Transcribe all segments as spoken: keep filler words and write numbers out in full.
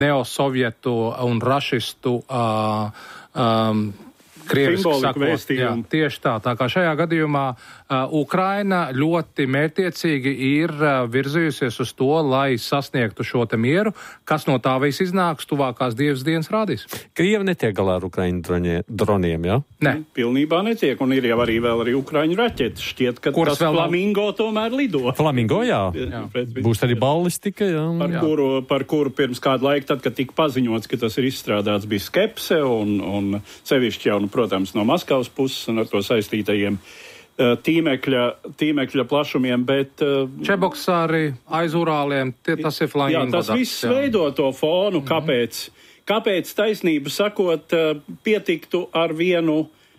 neosovietu un rašistu uh, um, krieviski sakot, jā, tieši tā. Tā kā šajā gadījumā uh, Ukraina ļoti mērķiecīgi ir uh, virzījusies uz to, lai sasniegtu šo te mieru, kas no tā viss iznāks, tuvākās divas dienas rādīs. Krievi netiek galā ar Ukraiņu droņie, droniem, jā? Ja? Ne. Pilnībā netiek, un ir jau arī vēl arī Ukraiņu raķetes. Šķiet, ka Kuras tas vēl Flamingo tomēr lido. Flamingo, jā. jā. Būs arī ballistika, jā. Par, jā. Kuru, par kuru pirms kādu laiku, tad, kad tika paziņots, ka tas ir izstrādāts, bija skepse, un, un sevišķi jau, nu, protams, no Maskavas puses un ar to saistītajiem uh, tīmekļa, tīmekļa plašumiem, bet... Uh, Čeboksāri, aiz Urāliem, tie, tas ir Flamingo. Jā, tas viss veido to fonu, kāpēc, mm-hmm. kāpēc taisnību sakot, uh, pietiktu ar vienu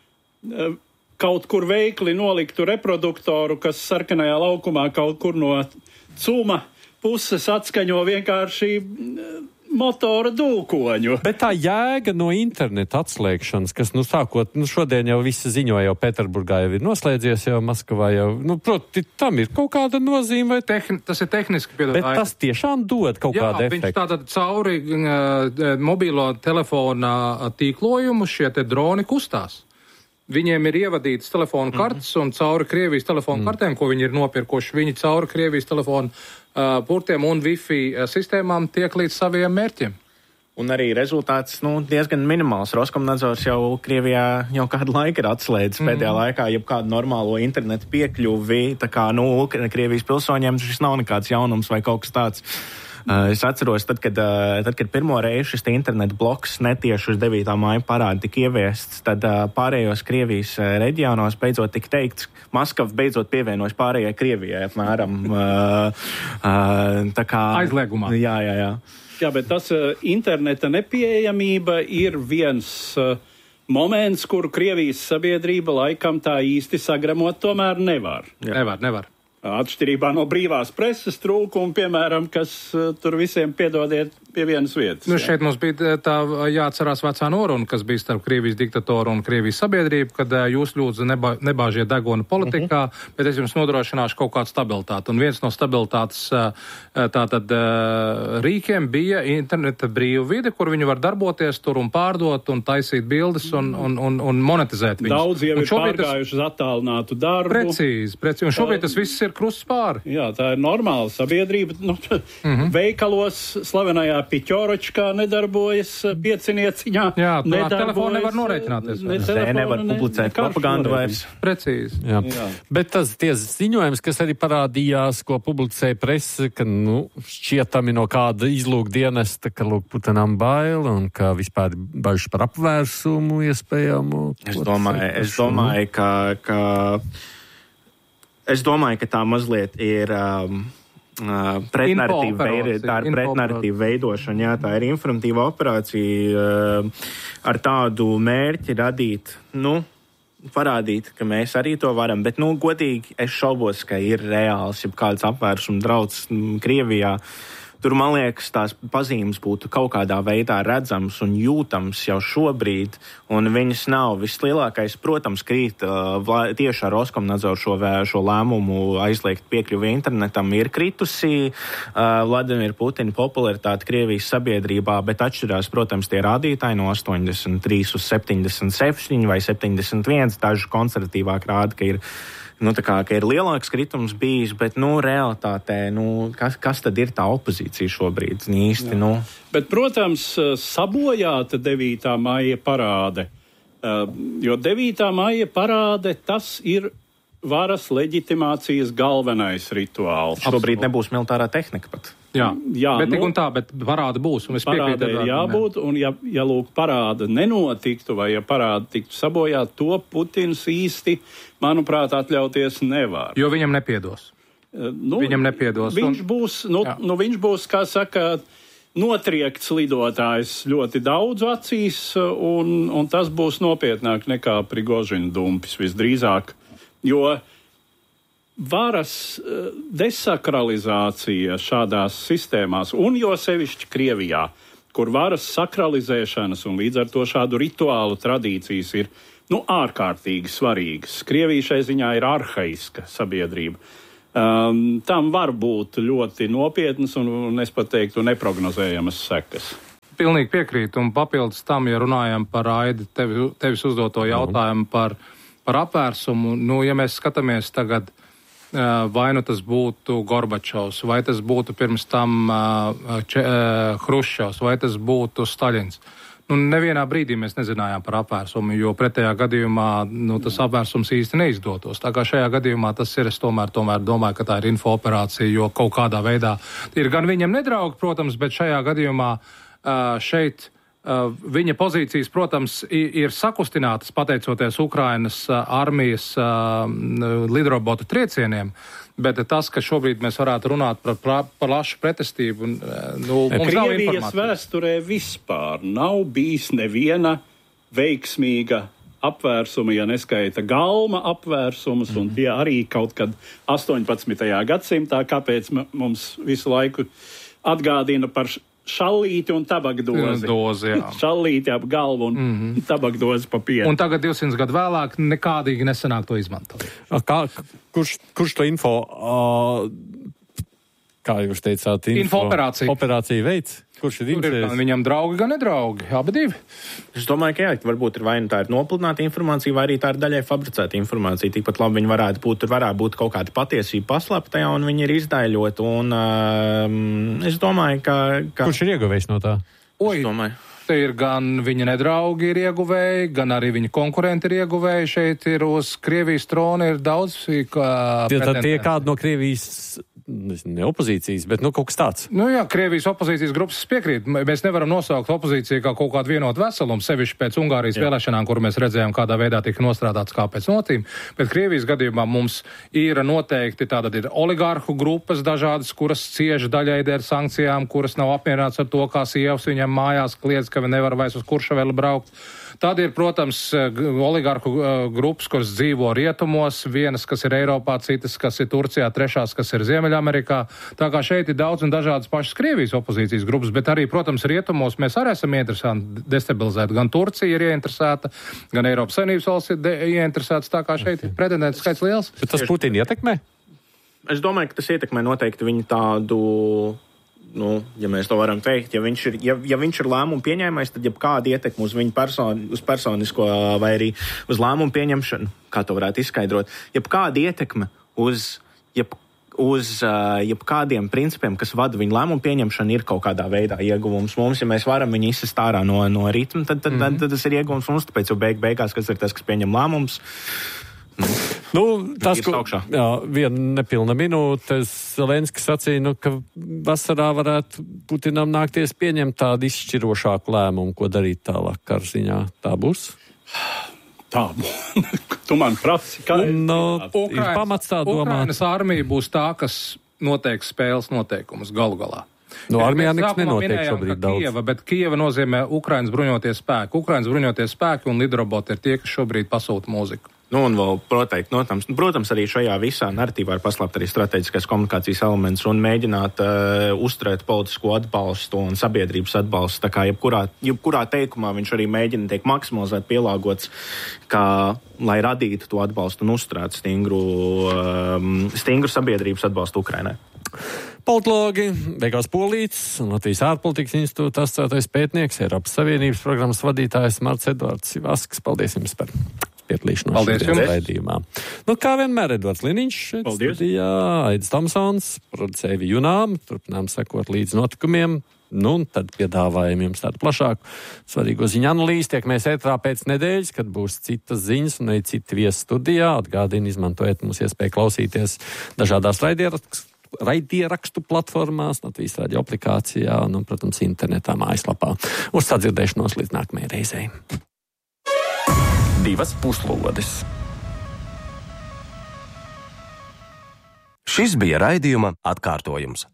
uh, kaut kur veikli noliktu reproduktoru, kas sarkanajā laukumā kaut kur no cuma puses atskaņo vienkārši... Uh, motora dūkoņu. Bet tā jēga no interneta atslēgšanas, kas, nu, sākot, nu, šodien jau visi ziņoja, jau Pēterburgā jau ir noslēdzies, jau Maskavā jau, nu, proti, tam ir kaut kāda nozīme, vai Tehn, tas ir tehniski, piedod. Bet tas tiešām dod kaut jā, kādu efektu. Jā, viņš tātad cauri uh, mobilo telefona tīklojumu šie te droni kustās. Viņiem ir ievadītas telefonu kartes, mm-hmm. un cauri Krievijas telefonu mm. kartēm, ko viņi ir nopirkuši, viņi cauri Krievijas telefonu uh, purtiem un Wi-Fi uh, sistēmām tiek līdz saviem mērķiem. Un arī rezultāts, nu, diezgan minimāls. Roskomnadzors jau Krievijā jau kādu laiku ir atslēdzis mm. pēdējā laikā jebkādu normālo internetu piekļuvi, tā kā, nu, Krievijas pilsoņiem šis nav nekāds jaunums vai kaut kas tāds. Uh, es atceros, tad kad, uh, tad, kad pirmo reizi šis internetu bloks netieši uz devītā māja parādi tika ieviests, tad uh, pārējos Krievijas uh, reģionos beidzot tika teikts, Maskava beidzot pievienojas pārējai Krievijai apmēram. Uh, uh, tā kā... Aizliegumā. Jā, jā, jā. Jā, bet tas uh, interneta nepieejamība ir viens uh, moments, kuru Krievijas sabiedrība laikam tā īsti sagramot tomēr nevar. Jā. Nevar, nevar. Atšķirībā no brīvās preses trūkuma, piemēram, kas uh, tur visiem piedodiet pie vienas vietas. Nu, jā. šeit mums bija tā jāatcerās vecā noruna, kas bija starp Krievijas diktatoru un Krievijas sabiedrību, kad uh, jūs lūdzu nebā, nebāžiet degunu politikā, uh-huh. bet es jums nodrošināšu kaut kādu stabilitāti. Un viens no stabilitātes uh, tātad uh, rīkiem bija interneta brīva vide, kur viņi var darboties tur un pārdot un taisīt bildes un, un, un, un monetizēt viņus. Daudz jau un ir pārgājuši uz attālinātu darbu. Precīzi, precīzi. Un šobrīd tas viss ir krusts pāri. Jā, tā ir normāla sabiedrība. Nu, mm-hmm. Veikalos slavenajā Piķoročkā nedarbojas piecinieciņā. Jā, tā telefonu nevar norēķināties. Ne, telefonu, nevar publicēt ne, propagandu vairs. Precīzi. Jā. Jā. Bet tas tie ziņojums, kas arī parādījās, ko publicēja prese, ka, nu, šķietami no kāda izlūkdienesta, ka, lūk, Putinam bail un ka vispār bažas par apvērsumu iespējamu. Es domāju, es domāju, ka, ka Es domāju, ka tā mazliet ir um, uh, pretnarratīva veid, tā ir pretnarratīva veidošana, jā, tā ir informatīva operācija uh, ar tādu mērķi radīt, nu, parādīt, ka mēs arī to varam, bet, nu, godīgi, es šaubos, ka ir reāls, ja kāds apvērsuma drauds m, Krievijā. Tur, man liekas, tās pazīmes būtu kaut kādā veidā redzams un jūtams jau šobrīd, un viņas nav. Vislielākais, protams, krīt uh, tieši ar Roskomnadzoru šo, šo lēmumu aizliegt piekļuvi internetam ir kritusi. Uh, Vladimira Putina popularitāte Krievijas sabiedrībā, bet atšķirās, protams, tie rādītāji no astoņdesmit trīs uz septiņdesmit septiņi vai septiņdesmit viens. Daži konservatīvāk rāda, ka ir Nu, tā kā, ka ir lielāks kritums bijis, bet, nu, realitātē, nu, kas, kas tad ir tā opozīcija šobrīd īsti, nu? Bet, protams, sabojāta devītā maija parāde, jo devītā maija parāde, tas ir varas leģitimācijas galvenais rituāls. Šobrīd nebūs militārā tehnika pat. Jā, jā bet nu, tik un tā, bet parāda būs. Un es parāda ir jābūt, un ja, ja lūk parāda nenotiktu, vai ja parāda tiktu sabojāt, to Putins īsti, manuprāt, atļauties nevar. Jo viņam nepiedos. Nu, viņam nepiedos. Viņš un... būs, nu, nu, viņš būs, kā saka, notriekts lidotājs ļoti daudz acīs, un, un tas būs nopietnāk nekā Prigožina dumpis visdrīzāk, jo varas desakralizācija šādās sistēmās, un jo sevišķi Krievijā, kur varas sakralizēšanas un līdz ar to šādu rituālu tradīcijas ir, nu, ārkārtīgi svarīgas. Krievija šai ziņā ir arhaiska sabiedrība. Um, tam var būt ļoti nopietnas un, un es pat teiktu, neprognozējamas sekas. pilnīgi piekrītu, un papildus tam, ja runājam par Aidi, tevi, tevis uzdoto jautājumu par, par apvērsumu, nu, ja mēs skatāmies tagad, vai nu tas būtu Gorbačovs, vai tas būtu pirms tam Če, Hruščovs, vai tas būtu Staļins. Nu, nevienā brīdī mēs nezinājām par apvērsumu, jo pretējā gadījumā nu, tas apvērsums īsti neizdotos. Tā kā šajā gadījumā tas ir, es tomēr, tomēr domāju, ka tā ir infooperācija, jo kaut kādā veidā ir gan viņam nedraugi, protams, bet šajā gadījumā šeit viņa pozīcijas, protams, ir sakustinātas pateicoties Ukrainas armijas lidrobotu triecieniem, bet tas, ka šobrīd mēs varētu runāt par, par plašu pretestību, nu, mums nav informācija. Krievijas vēsturē vispār nav bijis neviena veiksmīga apvērsuma, ja neskaita Galma apvērsumus, mm-hmm. un tie arī kaut kad astoņpadsmitajā gadsimtā, kāpēc mums visu laiku atgādina par šallīti un tabakdozi. Dozi, jā. Šallīti ap galvu un mm-hmm. tabakdozi pa pienu. Un tagad divsimt gadu vēlāk nekādīgi nesanāk to izmantot. Kā, kurš, kurš to info, uh, kā jūs teicāt, info, info operācija. operācija veids? Kurš ir interesēs? Viņam draugi, gan nedraugi, abi divi. Es domāju, ka jā, varbūt ir vai nu tā ir nopludināta informācija, vai arī tā ir daļai fabricēta informācija. Tikpat labi viņi varētu būt, tur varētu būt kaut kāda patiesība paslēptajā, un viņi ir izdaļot, un uh, es domāju, ka, ka... Kurš ir ieguvējis no tā? Oi, te ir gan viņa nedraugi ir ieguvēji, gan arī viņa konkurenti ir ieguvēji. Šeit ir uz Krievijas trona ir daudz... Kā tie, tad tie kādi no Krievijas... Ne opozīcijas, bet nu kaut kas tāds. Nu jā, Krievijas opozīcijas grupas piekrīt. Mēs nevaram nosaukt opozīciju kā kaut kādu vienotu veselumu, sevišķi pēc Ungārijas jā. vēlēšanām, kur mēs redzējām, kādā veidā tika nostrādāts kā pēc notīm. Bet Krievijas gadījumā mums ir noteikti tātad ir oligārhu grupas dažādas, kuras cieši daļai dēļ sankcijām, kuras nav apmierināts ar to, kā sievas viņam mājās kliedz, ka viņi nevar vairs uz Kuršaveli braukt. Tad ir, protams, oligārhu grupas, kuras dzīvo rietumos, vienas, kas ir Eiropā, citas, kas ir Turcijā, trešās, kas ir Ziemeļamerikā. Tā kā šeit ir daudz un dažādas pašas Krievijas opozīcijas grupas, bet arī, protams, rietumos mēs arī esam ieinteresēti destabilizēt. Gan Turcija ir ieinteresēta, gan Eiropas Savienības valsts ir ieinteresētas, tā kā šeit ir pretendentu skaits liels. Bet tas Putina ietekmē? Es domāju, ka tas ietekmē noteikti viņu tādu... Nu, ja mēs to varam teikt, ja viņš ir, ja, ja viņš ir lēmumu pieņēmējs, tad jebkāda ietekme uz viņu personi, uz personisko vai arī uz lēmumu pieņemšanu, kā to varētu izskaidrot, jebkāda ietekme uz, jeb, uz uh, jebkādiem principiem, kas vada viņu lēmumu pieņemšanu, ir kaut kādā veidā ieguvums mums. Ja mēs varam viņu izsist ārā no, no ritma, tad, tad, mm-hmm. tad, tad tas ir ieguvums mums, tāpēc jau beig, beigās, kas ir tas, kas pieņem lēmums. Nu, tas, ko, jā, viena nepilna minūte, Zelenskis sacīja, nu, ka vasarā varētu Putinam nākties pieņemt tādu izšķirošāku lēmumu, ko darīt tālāk karziņā. Tā būs? Tā būs. Tu man prasi, kā no, ir pamats tā domāt. Ukrainas armija būs tā, kas noteiks spēles noteikumus galu galā. No armijā nekas nenotiek šobrīd daudz. Kieva, bet Kieva nozīmē Ukrainas bruņoties spēki. Ukrainas bruņoties spēki un lidroboti ir tie, kas šobrīd pasūta mūziku. Nu, un vēl, protams, protams, protams, arī šajā visā narratīvā ir paslēpt arī strateģiskais komunikācijas elements un mēģināt uh, uzturēt politisko atbalstu un sabiedrības atbalstu. Tā kā jebkurā, jebkurā teikumā viņš arī mēģina tiek maksimalizēt, pielāgots, kā, lai radītu to atbalstu un uzturētu stingru, um, stingru sabiedrības atbalstu Ukrainai. Politologi, Beigās Polīts un Latvijas ārpolitikas institūta asociētais pētnieks, Eiropas Savienības programmas vadītājs Marts Edvards Vasks. Paldies jums par piedalīšanos šajā raidījumā. Nu, kā vienmēr, Edvards Liniņš, studijā, Aidis Tomsons, producēja Junām, turpinām sekot līdz notikumiem, nu, un tad piedāvājam jums tādu plašāku svarīgo ziņu analīzi. Tiekamies ētrā pēc nedēļas, kad būs citas ziņas un arī citi viesi studijā. Atgādini, izmantojiet mums iespēju klausīties dažādās raidierakstu raidierakstu platformās, Latvijas radio aplikācijā un, un, protams, internetā mājaslapā. Uz sadzirdēšanos līdz nākamajai reizei. Divas puslodes. Šis bija raidījuma atkārtojums.